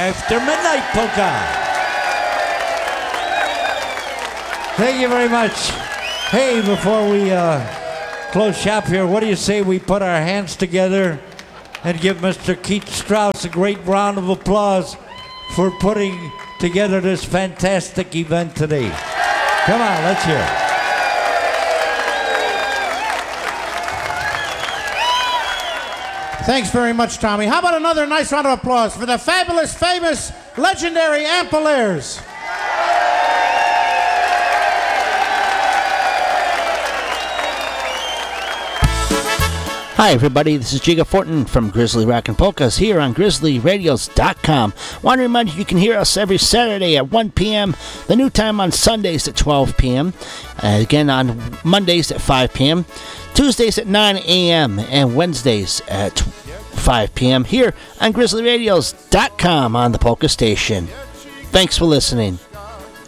After Midnight Polka. Thank you very much. Hey, before we close shop here, what do you say we put our hands together and give Mr. Keith Strauss a great round of applause for putting together this fantastic event today. Come on, let's hear it. Thanks very much, Tommy. How about another nice round of applause for the fabulous, famous, legendary Ampaliers? Hi, everybody. This is Jiga Fortin from Grizzly Rockin' Polkas here on GrizzlyRadios.com. Want to remind you can hear us every Saturday at 1 p.m., the new time on Sundays at 12 p.m., again on Mondays at 5 p.m., Tuesdays at 9 a.m., and Wednesdays at 5 p.m. here on GrizzlyRadios.com on the Polka Station. Thanks for listening.